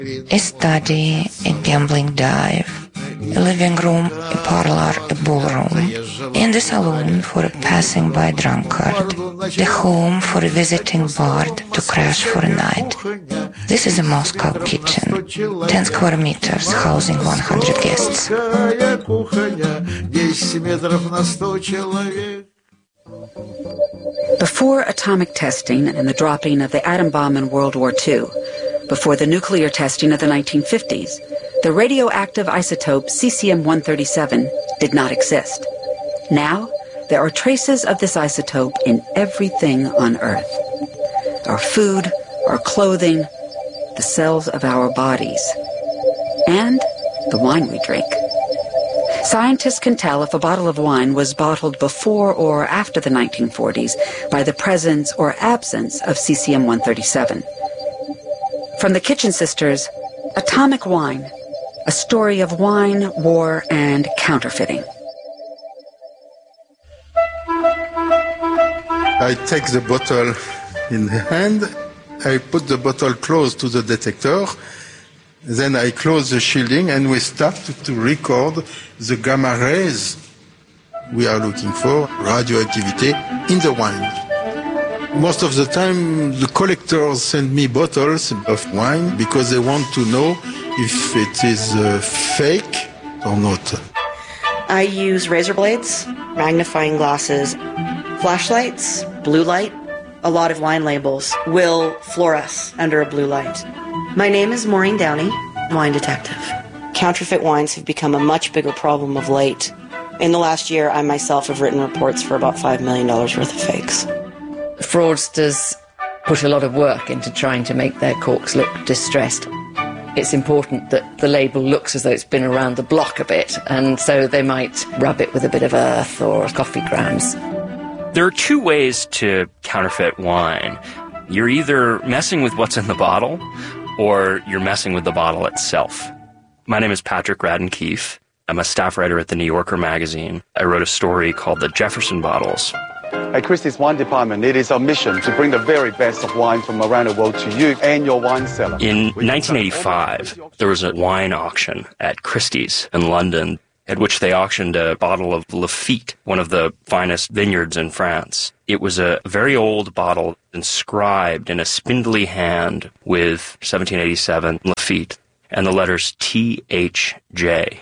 A study, a gambling dive, a living room, a parlor, a ballroom, and a saloon for a passing by drunkard, the home for a visiting bard to crash for a night. This is a Moscow kitchen, 10 square meters, housing 100 guests. Before atomic testing and the dropping of the atom bomb in World War II, before the nuclear testing of the 1950s, the radioactive isotope cesium-137 did not exist. Now, there are traces of this isotope in everything on Earth. Our food, our clothing, the cells of our bodies, and the wine we drink. Scientists can tell if a bottle of wine was bottled before or after the 1940s by the presence or absence of cesium-137. From the Kitchen Sisters, Atomic Wine, a story of wine, war, and counterfeiting. I take the bottle in the hand, I put the bottle close to the detector, then I close the shielding and we start to record the gamma rays we are looking for, radioactivity in the wine. Most of the time, the collectors send me bottles of wine because they want to know if it is fake or not. I use razor blades, magnifying glasses, flashlights, blue light. A lot of wine labels will fluoresce under a blue light. My name is Maureen Downey, wine detective. Counterfeit wines have become a much bigger problem of late. In the last year, I myself have written reports for about $5 million worth of fakes. Fraudsters put a lot of work into trying to make their corks look distressed. It's important that the label looks as though it's been around the block a bit, and so they might rub it with a bit of earth or coffee grounds. There are two ways to counterfeit wine. You're either messing with what's in the bottle, or you're messing with the bottle itself. My name is Patrick Radden Keefe. I'm a staff writer at the New Yorker magazine. I wrote a story called The Jefferson Bottles. At Christie's Wine Department, it is our mission to bring the very best of wine from around the world to you and your wine cellar. In 1985, there was a wine auction at Christie's in London, at which they auctioned a bottle of Lafite, one of the finest vineyards in France. It was a very old bottle inscribed in a spindly hand with 1787 Lafite and the letters THJ.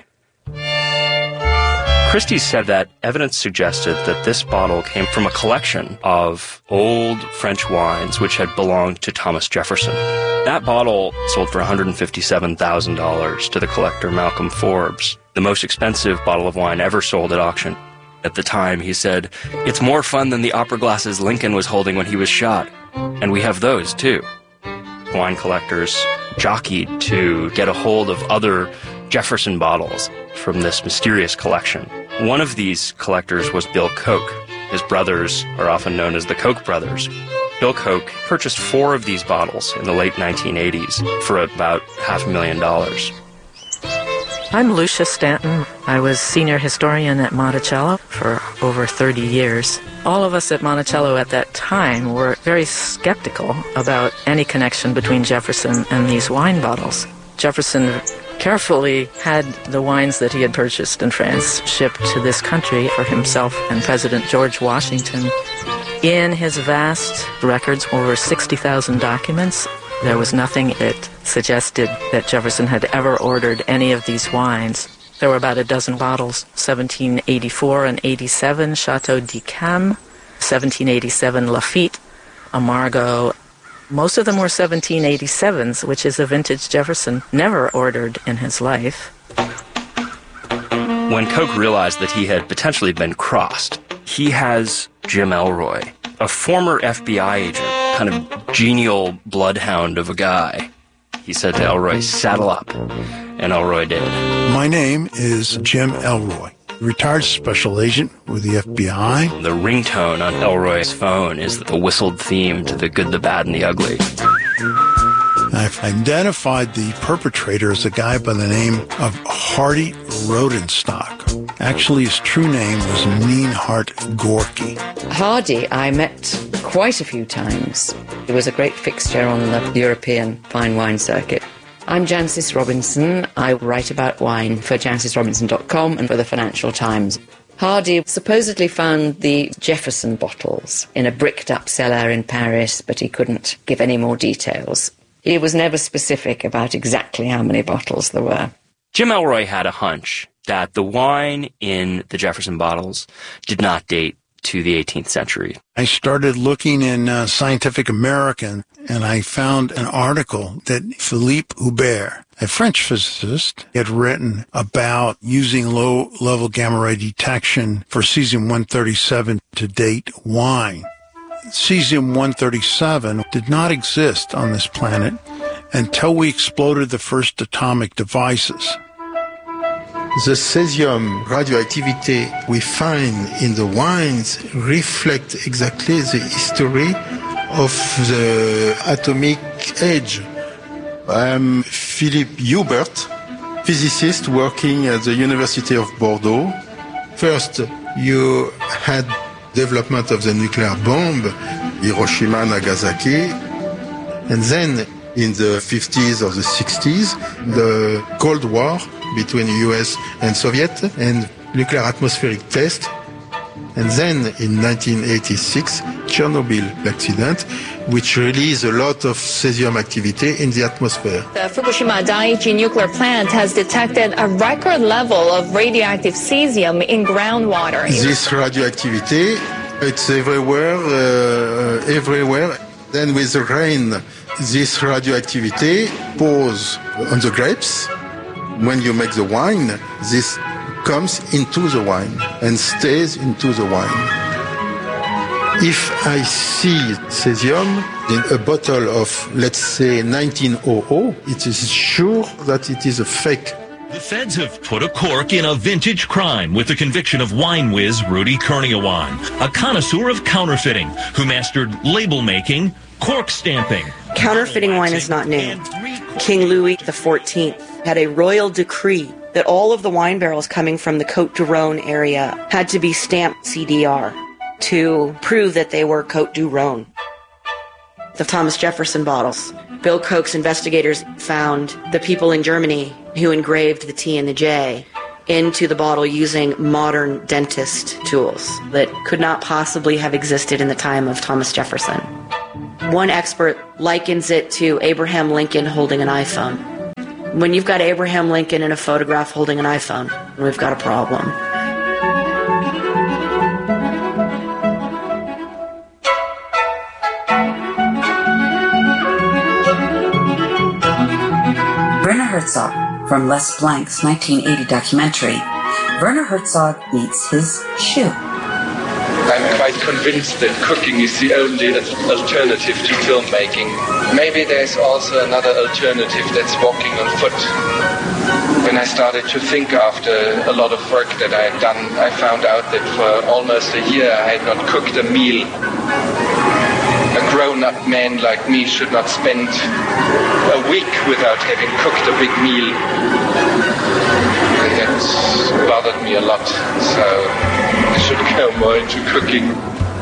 Christie's said that evidence suggested that this bottle came from a collection of old French wines which had belonged to Thomas Jefferson. That bottle sold for $157,000 to the collector Malcolm Forbes, the most expensive bottle of wine ever sold at auction. At the time, he said, "It's more fun than the opera glasses Lincoln was holding when he was shot. And we have those, too." Wine collectors jockeyed to get a hold of other Jefferson bottles from this mysterious collection. One of these collectors was Bill Koch. His brothers are often known as the Koch brothers. Bill Koch purchased 4 of these bottles in the late 1980s for about $500,000. I'm Lucia Stanton. I was senior historian at Monticello for over 30 years. All of us at Monticello at that time were very skeptical about any connection between Jefferson and these wine bottles. Jefferson carefully had the wines that he had purchased in France shipped to this country for himself and President George Washington. In his vast records, over 60,000 documents, there was nothing that suggested that Jefferson had ever ordered any of these wines. There were about a dozen bottles, 1784 and 87 Chateau d'Yquem, 1787 Lafite, Amargo. Most of them were 1787s, which is a vintage Jefferson never ordered in his life. When Koch realized that he had potentially been crossed, he has Jim Elroy, a former FBI agent, kind of genial bloodhound of a guy. He said to Elroy, "Saddle up," and Elroy did. My name is Jim Elroy, retired special agent with the FBI. The ringtone on Elroy's phone is the whistled theme to The Good, the Bad, and the Ugly. I've identified the perpetrator as a guy by the name of Hardy Rodenstock. Actually, his true name was Neinhart Gorky. Hardy I met quite a few times. He was a great fixture on the European fine wine circuit. I'm Jancis Robinson. I write about wine for jancisrobinson.com and for the Financial Times. Hardy supposedly found the Jefferson bottles in a bricked-up cellar in Paris, but he couldn't give any more details. He was never specific about exactly how many bottles there were. Jim Elroy had a hunch that the wine in the Jefferson bottles did not date to the 18th century. I started looking in Scientific American, and I found an article that Philippe Hubert, a French physicist, had written about using low-level gamma-ray detection for cesium-137 to date wine. Cesium-137 did not exist on this planet until we exploded the first atomic devices. The cesium radioactivity we find in the wines reflect exactly the history of the atomic age. I'm Philippe Hubert, physicist working at the University of Bordeaux. First, you had development of the nuclear bomb, Hiroshima, Nagasaki, and then in the 50s or the 60s, the Cold War between US and Soviet and nuclear atmospheric test. And then in 1986, Chernobyl accident, which released a lot of cesium activity in the atmosphere. The Fukushima Daiichi nuclear plant has detected a record level of radioactive cesium in groundwater. This radioactivity, it's everywhere. Then with the rain, this radioactivity pours on the grapes. When you make the wine, this comes into the wine and stays into the wine. If I see cesium in a bottle of, let's say, 1900, it is sure that it is a fake. The feds have put a cork in a vintage crime with the conviction of wine whiz Rudy Kurniawan, a connoisseur of counterfeiting who mastered label making, cork stamping. Counterfeiting wine is not new. King Louis XIV had a royal decree that all of the wine barrels coming from the Côte du Rhône area had to be stamped CDR to prove that they were Côte du Rhône. The Thomas Jefferson bottles. Bill Koch's investigators found the people in Germany who engraved the T and the J into the bottle using modern dentist tools that could not possibly have existed in the time of Thomas Jefferson. One expert likens it to Abraham Lincoln holding an iPhone. When you've got Abraham Lincoln in a photograph holding an iPhone, we've got a problem. Werner Herzog, from Les Blanc's 1980 documentary, Werner Herzog eats his shoe. I'm quite convinced that cooking is the only alternative to filmmaking. Maybe there's also another alternative, that's walking on foot. When I started to think after a lot of work that I had done, I found out that for almost a year I had not cooked a meal. A grown-up man like me should not spend a week without having cooked a big meal. And that bothered me a lot, so I should go more into cooking.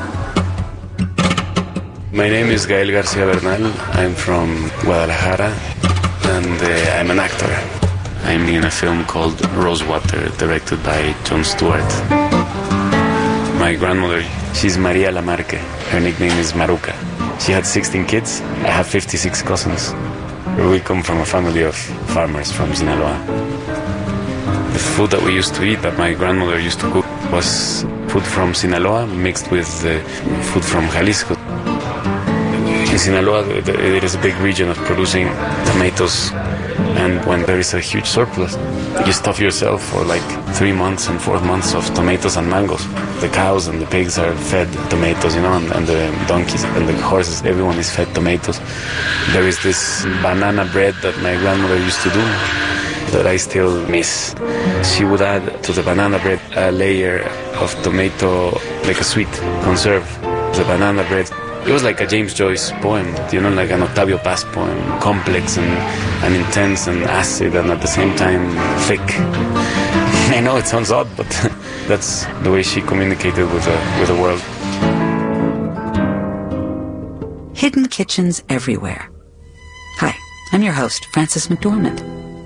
My name is Gael Garcia Bernal. I'm from Guadalajara, and I'm an actor. I'm in a film called Rosewater, directed by Jon Stewart. My grandmother, she's Maria Lamarque. Her nickname is Maruca. She had 16 kids. I have 56 cousins. We come from a family of farmers from Sinaloa. The food that we used to eat, that my grandmother used to cook, was food from Sinaloa mixed with food from Jalisco. In Sinaloa, there is a big region of producing tomatoes, and when there is a huge surplus, you stuff yourself for like 3 months and 4 months of tomatoes and mangoes. The cows and the pigs are fed tomatoes, and the donkeys and the horses, everyone is fed tomatoes. There is this banana bread that my grandmother used to do that I still miss. She would add to the banana bread a layer of tomato, like a sweet conserve. The banana bread, it was like a James Joyce poem, like an Octavio Paz poem, complex and intense and acid and at the same time thick. I know it sounds odd, but that's the way she communicated with the world. Hidden kitchens everywhere. Hi, I'm your host, Frances McDormand.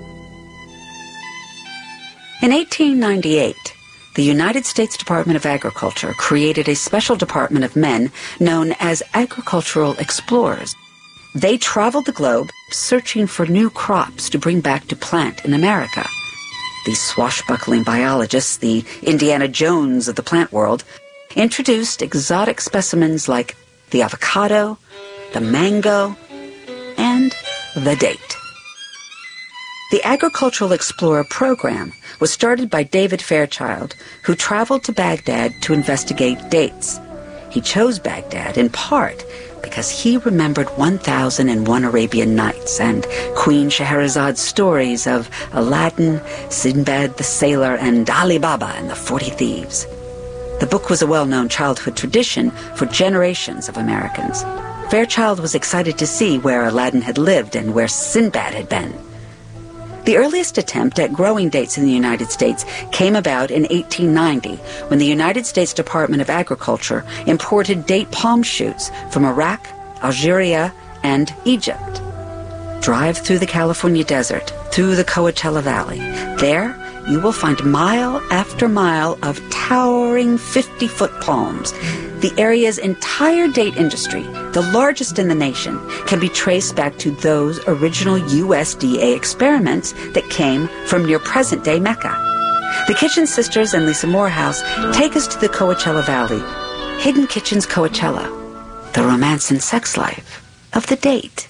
In 1898, the United States Department of Agriculture created a special department of men known as agricultural explorers. They traveled the globe searching for new crops to bring back to plant in America. These swashbuckling biologists, the Indiana Jones of the plant world, introduced exotic specimens like the avocado, the mango, and the date. The Agricultural Explorer program was started by David Fairchild, who traveled to Baghdad to investigate dates. He chose Baghdad in part because he remembered 1001 Arabian Nights and Queen Shahrazad's stories of Aladdin, Sinbad the Sailor, and Ali Baba and the 40 Thieves. The book was a well-known childhood tradition for generations of Americans. Fairchild was excited to see where Aladdin had lived and where Sinbad had been. The earliest attempt at growing dates in the United States came about in 1890 when the United States Department of Agriculture imported date palm shoots from Iraq, Algeria, and Egypt. Drive through the California desert, through the Coachella Valley. There, you will find mile after mile of towering 50-foot palms. The area's entire date industry, the largest in the nation, can be traced back to those original USDA experiments that came from near present-day Mecca. The Kitchen Sisters and Lisa Morehouse take us to the Coachella Valley. Hidden Kitchens Coachella, the romance and sex life of the date.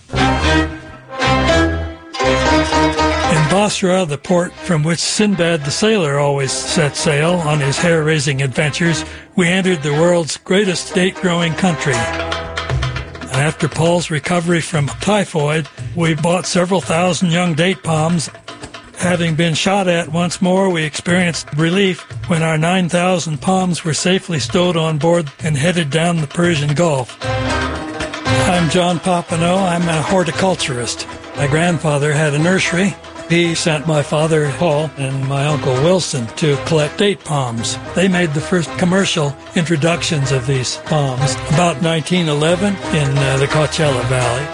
In Basra, the port from which Sinbad the Sailor always set sail on his hair-raising adventures, we entered the world's greatest date-growing country. After Paul's recovery from typhoid, we bought several thousand young date palms. Having been shot at once more, we experienced relief when our 9,000 palms were safely stowed on board and headed down the Persian Gulf. I'm John Papineau. I'm a horticulturist. My grandfather had a nursery. He sent my father, Paul, and my uncle Wilson to collect date palms. They made the first commercial introductions of these palms about 1911 in the Coachella Valley.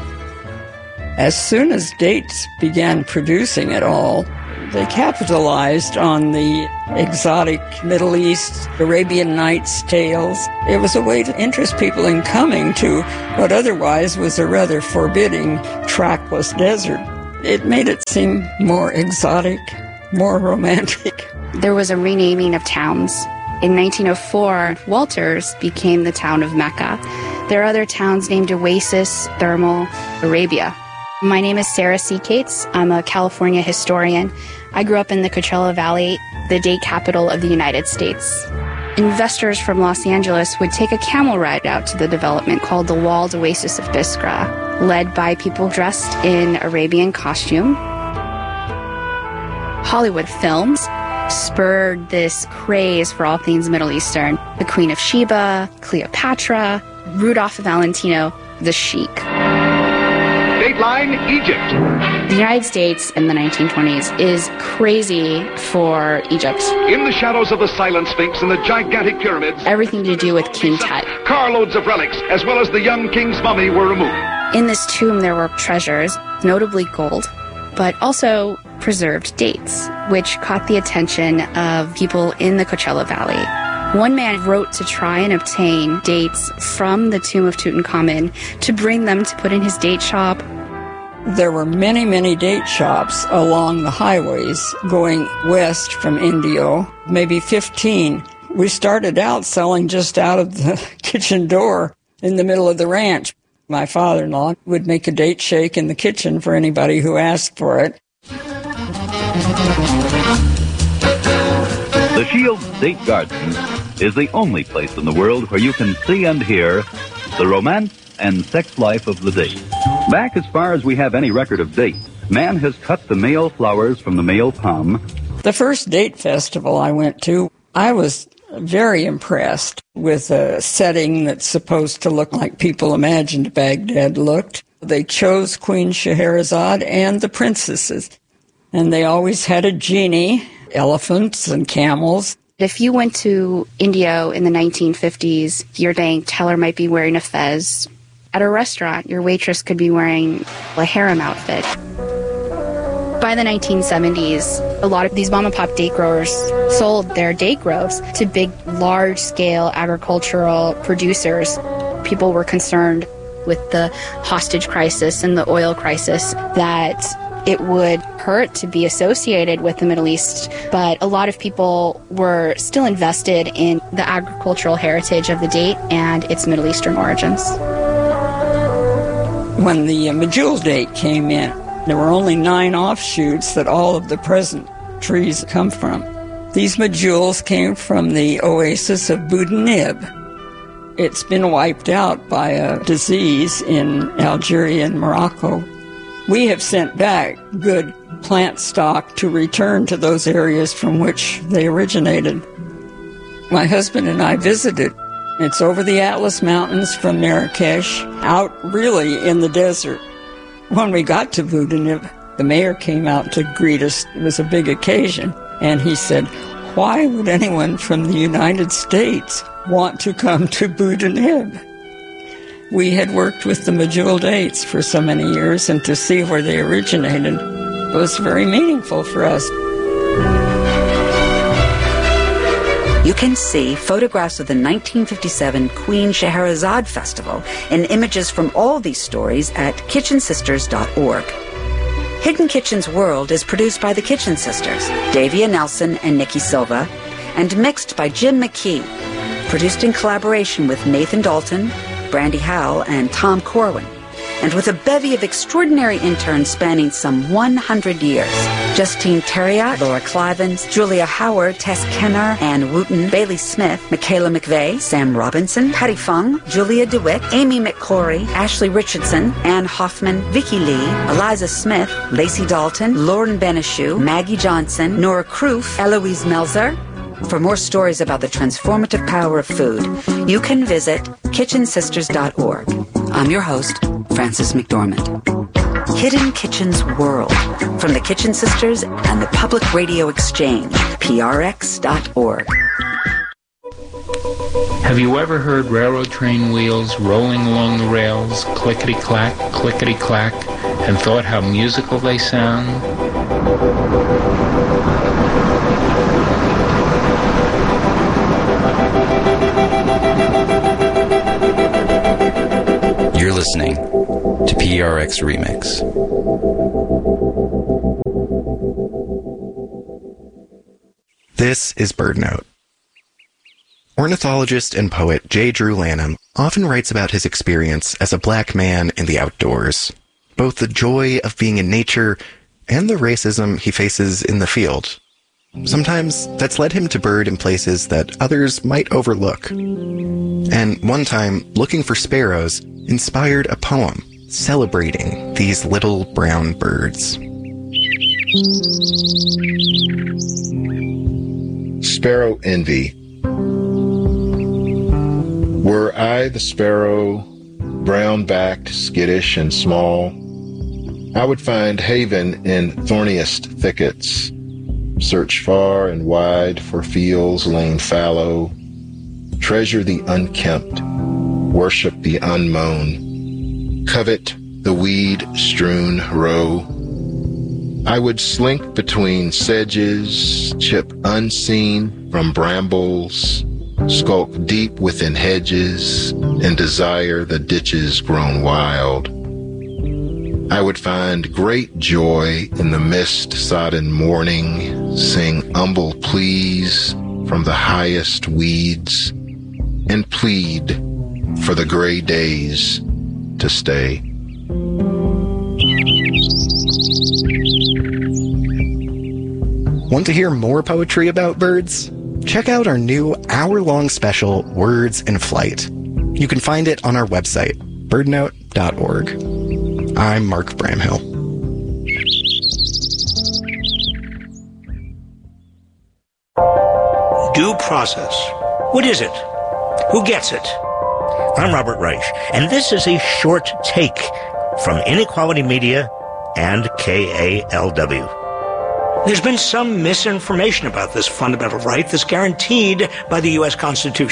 As soon as dates began producing at all, they capitalized on the exotic Middle East, Arabian Nights tales. It was a way to interest people in coming to what otherwise was a rather forbidding, trackless desert. It made it seem more exotic, more romantic. There was a renaming of towns. In 1904, Walters became the town of Mecca. There are other towns named Oasis, Thermal, Arabia. My name is Sarah C. Cates. I'm a California historian. I grew up in the Coachella Valley, the date capital of the United States. Investors from Los Angeles would take a camel ride out to the development called the Walled Oasis of Biskra, led by people dressed in Arabian costume. Hollywood films spurred this craze for all things Middle Eastern. The Queen of Sheba, Cleopatra, Rudolph Valentino, the Sheik. Dateline Egypt. The United States in the 1920s is crazy for Egypt. In the shadows of the Silent Sphinx and the gigantic pyramids, everything to do with King Tut. Carloads of relics, as well as the young king's mummy, were removed. In this tomb there were treasures, notably gold, but also preserved dates, which caught the attention of people in the Coachella Valley. One man wrote to try and obtain dates from the tomb of Tutankhamun to bring them to put in his date shop. There were many, many date shops along the highways going west from Indio, maybe 15. We started out selling just out of the kitchen door in the middle of the ranch. My father-in-law would make a date shake in the kitchen for anybody who asked for it. The Shields Date Garden is the only place in the world where you can see and hear the romance and sex life of the date. Back as far as we have any record of dates, man has cut the male flowers from the male palm. The first date festival I went to, I was very impressed with a setting that's supposed to look like people imagined Baghdad looked. They chose Queen Scheherazade and the princesses, and they always had a genie, elephants and camels. If you went to India in the 1950s, your bank teller might be wearing a fez. At a restaurant, your waitress could be wearing a harem outfit. By the 1970s, a lot of these mom-and-pop date growers sold their date grows to big, large-scale agricultural producers. People were concerned with the hostage crisis and the oil crisis that it would hurt to be associated with the Middle East, but a lot of people were still invested in the agricultural heritage of the date and its Middle Eastern origins. When the Medjool date came in, there were only 9 offshoots that all of the present trees come from. These Medjools came from the oasis of Boudinib. It's been wiped out by a disease in Algeria and Morocco. We have sent back good plant stock to return to those areas from which they originated. My husband and I visited. It's over the Atlas Mountains from Marrakesh, out really in the desert. When we got to Boudinib, the mayor came out to greet us. It was a big occasion. And he said, "Why would anyone from the United States want to come to Boudinib?" We had worked with the Medjool dates for so many years, and to see where they originated was very meaningful for us. You can see photographs of the 1957 Queen Scheherazade Festival and images from all these stories at kitchensisters.org. Hidden Kitchen's World is produced by the Kitchen Sisters, Davia Nelson and Nikki Silva, and mixed by Jim McKee. Produced in collaboration with Nathan Dalton, Brandy Howell, and Tom Corwin, and with a bevy of extraordinary interns spanning some 100 years. Justine Terriot, Laura Clivens, Julia Howard, Tess Kenner, Ann Wooten, Bailey Smith, Michaela McVeigh, Sam Robinson, Patty Fung, Julia DeWitt, Amy McClory, Ashley Richardson, Ann Hoffman, Vicky Lee, Eliza Smith, Lacey Dalton, Lauren Beneshu, Maggie Johnson, Nora Kroof, Eloise Melzer. For more stories about the transformative power of food, you can visit kitchensisters.org. I'm your host, Frances McDormand. Hidden Kitchen's World, from the Kitchen Sisters and the Public Radio Exchange, prx.org. Have you ever heard railroad train wheels rolling along the rails, clickety-clack, clickety-clack, and thought how musical they sound? You're listening to PRX Remix. This is BirdNote. Ornithologist and poet J. Drew Lanham often writes about his experience as a black man in the outdoors, both the joy of being in nature and the racism he faces in the field. Sometimes that's led him to bird in places that others might overlook. And one time, looking for sparrows inspired a poem celebrating these little brown birds. Sparrow Envy. Were I the sparrow, brown-backed, skittish, and small, I would find haven in thorniest thickets, search far and wide for fields lain fallow, treasure the unkempt, worship the unmown, covet the weed-strewn row. I would slink between sedges, chip unseen from brambles, skulk deep within hedges, and desire the ditches grown wild. I would find great joy in the mist-sodden morning, sing humble pleas from the highest weeds, and plead for the gray days to stay. Want to hear more poetry about birds? Check out our new hour-long special, Words in Flight. You can find it on our website, birdnote.org. I'm Mark Bramhill. Due process. What is it? Who gets it? I'm Robert Reich, and this is a short take from Inequality Media and KALW. There's been some misinformation about this fundamental right that's guaranteed by the U.S. Constitution.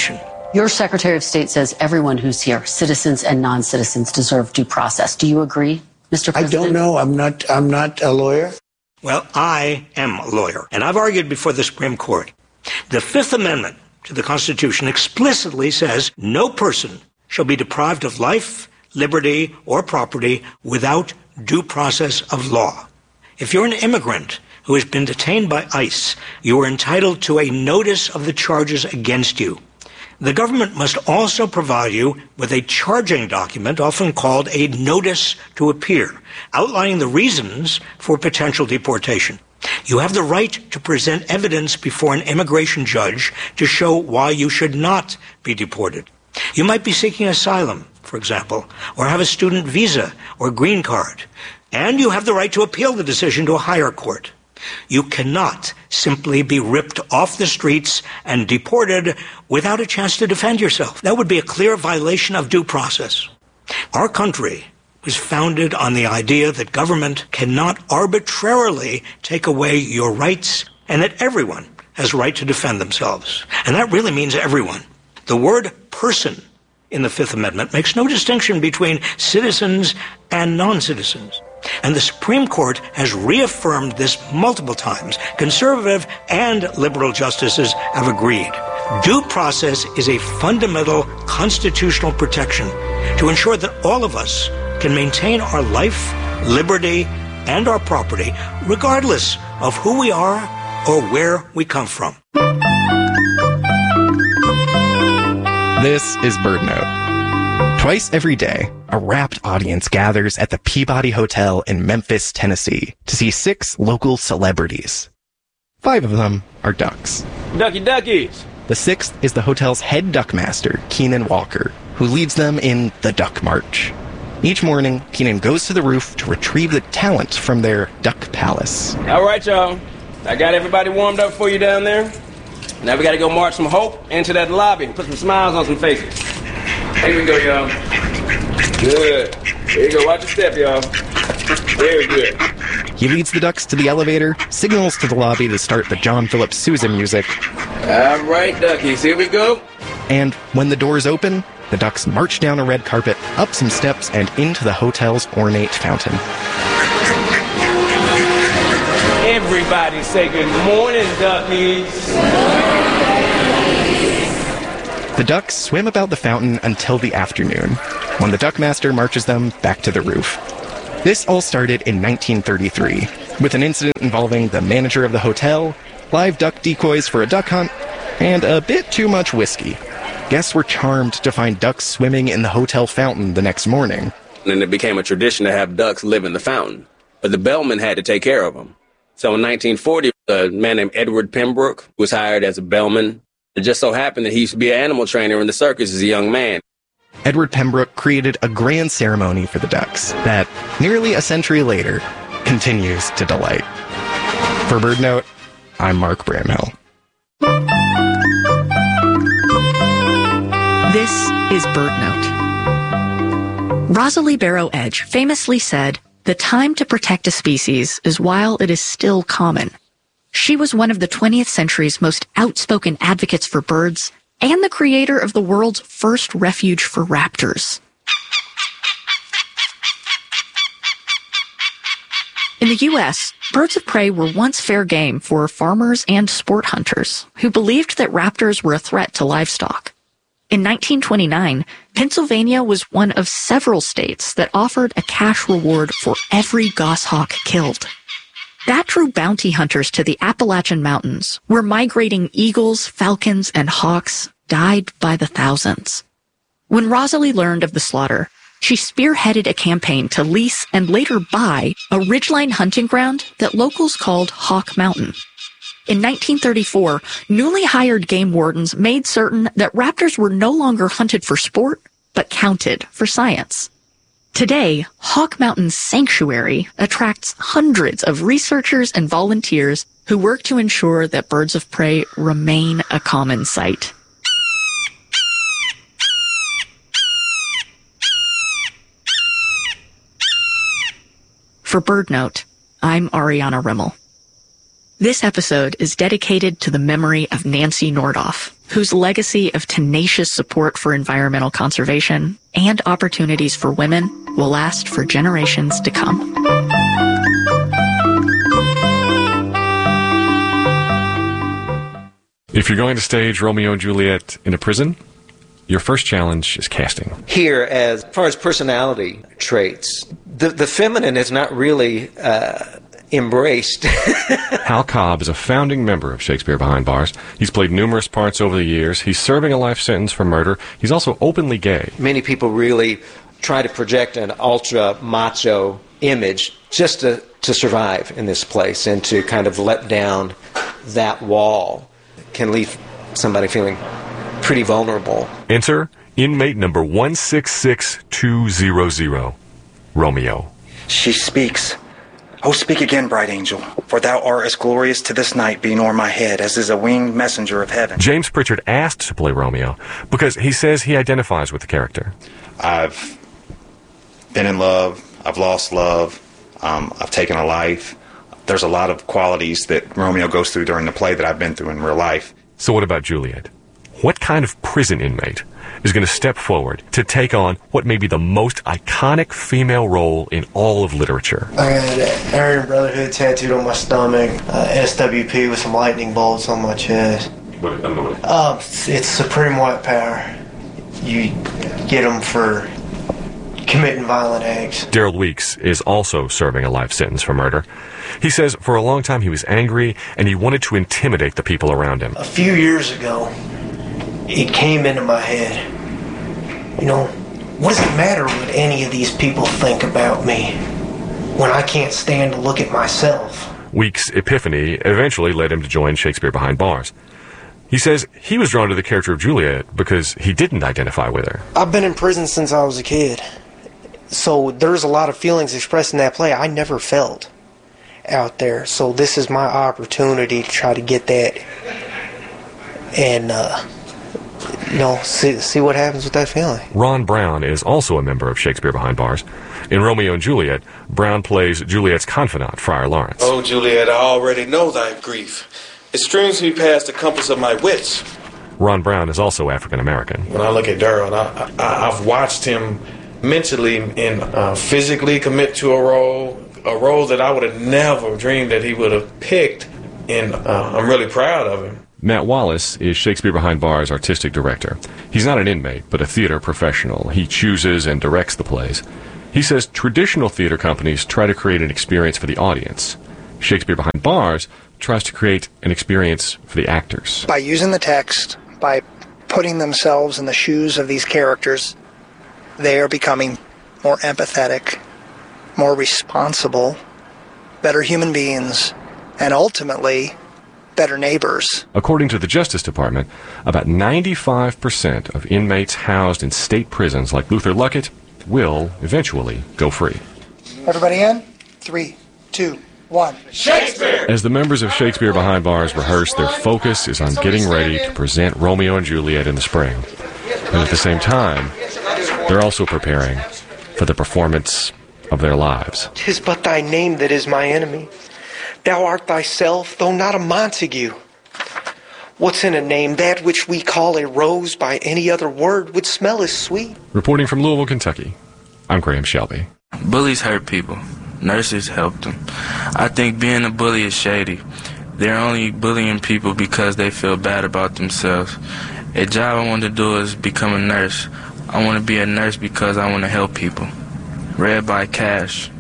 Your Secretary of State says everyone who's here, citizens and non-citizens, deserve due process. Do you agree, Mr. President? I don't know. I'm not a lawyer. Well, I am a lawyer, and I've argued before the Supreme Court. The Fifth Amendment to the Constitution explicitly says no person shall be deprived of life, liberty, or property without due process of law. If you're an immigrant who has been detained by ICE, you are entitled to a notice of the charges against you. The government must also provide you with a charging document, often called a notice to appear, outlining the reasons for potential deportation. You have the right to present evidence before an immigration judge to show why you should not be deported. You might be seeking asylum, for example, or have a student visa or green card, and you have the right to appeal the decision to a higher court. You cannot simply be ripped off the streets and deported without a chance to defend yourself. That would be a clear violation of due process. Our country was founded on the idea that government cannot arbitrarily take away your rights and that everyone has a right to defend themselves. And that really means everyone. The word person in the Fifth Amendment makes no distinction between citizens and non-citizens. And the Supreme Court has reaffirmed this multiple times. Conservative and liberal justices have agreed. Due process is a fundamental constitutional protection to ensure that all of us can maintain our life, liberty, and our property, regardless of who we are or where we come from. This is Bird Note. Twice every day, a rapt audience gathers at the Peabody Hotel in Memphis, Tennessee, to see 6 local celebrities. 5 of them are ducks. Ducky duckies! The 6th is the hotel's head duck master, Keenan Walker, who leads them in the Duck March. Each morning, Keenan goes to the roof to retrieve the talent from their duck palace. All right, y'all. I got everybody warmed up for you down there. Now we gotta go march some hope into that lobby and put some smiles on some faces. Here we go, y'all. Good. There you go. Watch your step, y'all. Very good. He leads the ducks to the elevator, signals to the lobby to start the John Philip Sousa music. All right, duckies. Here we go. And when the doors open, the ducks march down a red carpet, up some steps, and into the hotel's ornate fountain. Everybody say good morning, duckies. The ducks swim about the fountain until the afternoon, when the duckmaster marches them back to the roof. This all started in 1933, with an incident involving the manager of the hotel, live duck decoys for a duck hunt, and a bit too much whiskey. Guests were charmed to find ducks swimming in the hotel fountain the next morning. And it became a tradition to have ducks live in the fountain, but the bellman had to take care of them. So in 1940, a man named Edward Pembroke was hired as a bellman. It just so happened that he used to be an animal trainer in the circus as a young man. Edward Pembroke created a grand ceremony for the ducks that, nearly a century later, continues to delight. For Bird Note, I'm Mark Bramhill. This is Bird Note. Rosalie Barrow Edge famously said, "The time to protect a species is while it is still common." She was one of the 20th century's most outspoken advocates for birds and the creator of the world's first refuge for raptors. In the U.S., birds of prey were once fair game for farmers and sport hunters who believed that raptors were a threat to livestock. In 1929, Pennsylvania was one of several states that offered a cash reward for every goshawk killed. That drew bounty hunters to the Appalachian Mountains, where migrating eagles, falcons, and hawks died by the thousands. When Rosalie learned of the slaughter, she spearheaded a campaign to lease and later buy a ridgeline hunting ground that locals called Hawk Mountain. In 1934, newly hired game wardens made certain that raptors were no longer hunted for sport, but counted for science. Today, Hawk Mountain Sanctuary attracts hundreds of researchers and volunteers who work to ensure that birds of prey remain a common sight. For Bird Note, I'm Ariana Rimmel. This episode is dedicated to the memory of Nancy Nordoff, whose legacy of tenacious support for environmental conservation and opportunities for women will last for generations to come. If you're going to stage Romeo and Juliet in a prison, your first challenge is casting. Here, as far as personality traits, the feminine is not really embraced. Hal Cobb is a founding member of Shakespeare Behind Bars. He's played numerous parts over the years. He's serving a life sentence for murder. He's also openly gay. Many people really try to project an ultra-macho image just to survive in this place and to kind of let down that wall. Can leave somebody feeling pretty vulnerable. Enter inmate number 166200, Romeo. She speaks. Oh, speak again, bright angel, for thou art as glorious to this night being o'er my head as is a winged messenger of heaven. James Pritchard asked to play Romeo because he says he identifies with the character. I've been in love. I've lost love. I've taken a life. There's a lot of qualities that Romeo goes through during the play that I've been through in real life. So what about Juliet? What kind of prison inmate is going to step forward to take on what may be the most iconic female role in all of literature? I had Aryan Brotherhood tattooed on my stomach, SWP with some lightning bolts on my chest. It's Supreme White Power. You get them for committing violent acts. Daryl Weeks is also serving a life sentence for murder. He says for a long time he was angry and he wanted to intimidate the people around him. A few years ago, it came into my head, what does it matter what any of these people think about me when I can't stand to look at myself? Weeks' epiphany eventually led him to join Shakespeare Behind Bars. He says he was drawn to the character of Juliet because he didn't identify with her. I've been in prison since I was a kid, so there's a lot of feelings expressed in that play I never felt out there. So this is my opportunity to try to get that and see what happens with that feeling. Ron Brown is also a member of Shakespeare Behind Bars. In Romeo and Juliet, Brown plays Juliet's confidant, Friar Lawrence. Oh, Juliet, I already know thy grief. It streams me past the compass of my wits. Ron Brown is also African American. When I look at Daryl, I've watched him mentally and physically commit to a role that I would have never dreamed that he would have picked, and I'm really proud of him. Matt Wallace is Shakespeare Behind Bars' artistic director. He's not an inmate, but a theater professional. He chooses and directs the plays. He says traditional theater companies try to create an experience for the audience. Shakespeare Behind Bars tries to create an experience for the actors. By using the text, by putting themselves in the shoes of these characters, they are becoming more empathetic, more responsible, better human beings, and ultimately better neighbors. According to the Justice Department, about 95% of inmates housed in state prisons like Luther Luckett will eventually go free. Everybody in? 3, 2, 1. Shakespeare! As the members of Shakespeare Behind Bars rehearse, their focus is on getting ready to present Romeo and Juliet in the spring. And at the same time, they're also preparing for the performance of their lives. 'Tis but thy name that is my enemy. Thou art thyself, though not a Montague. What's in a name? That which we call a rose by any other word would smell as sweet. Reporting from Louisville, Kentucky, I'm Graham Shelby. Bullies hurt people. Nurses help them. I think being a bully is shady. They're only bullying people because they feel bad about themselves. A job I want to do is become a nurse. I want to be a nurse because I want to help people. Read by Cash.